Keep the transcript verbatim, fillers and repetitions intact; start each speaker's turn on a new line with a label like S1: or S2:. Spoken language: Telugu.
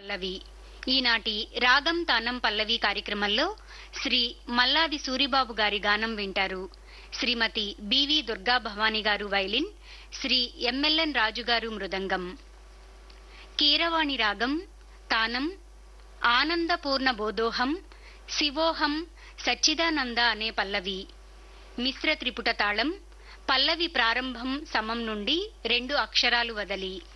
S1: పల్లవి. ఈనాటి రాగం తానం పల్లవి కార్యక్రమంలో శ్రీ మల్లాది సూరిబాబు గారి గానం వింటారు. శ్రీమతి బివి దుర్గా భవానీ గారు వైలిన్, శ్రీ ఎంఎల్ఎన్ రాజు గారు మృదంగం. కీరవాణి రాగం తానం ఆనందపూర్ణ బోధోహం శివోహం సచ్చిదానంద అనే పల్లవి. మిశ్ర త్రిపుట తాళం. పల్లవి ప్రారంభం సమం నుండి రెండు అక్షరాలు వదలి.